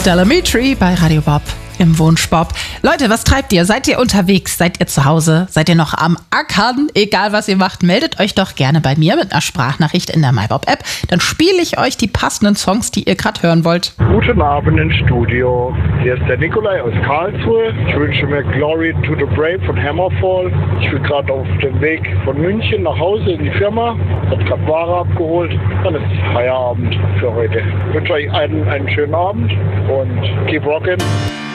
Delamitri bei Radio Bob im Wunschbob. Leute, was treibt ihr? Seid ihr unterwegs? Seid ihr zu Hause? Seid ihr noch am Ackern? Egal, was ihr macht, meldet euch doch gerne bei mir mit einer Sprachnachricht in der MyBob-App. Dann spiele ich euch die passenden Songs, die ihr gerade hören wollt. Guten Abend im Studio. Hier ist der Nikolai aus Karlsruhe. Ich wünsche mir Glory to the Brave von Hammerfall. Ich bin gerade auf dem Weg von München nach Hause in die Firma. Ich habe gerade Ware abgeholt. Dann ist Feierabend für heute. Ich wünsche euch einen schönen Abend und keep rockin'.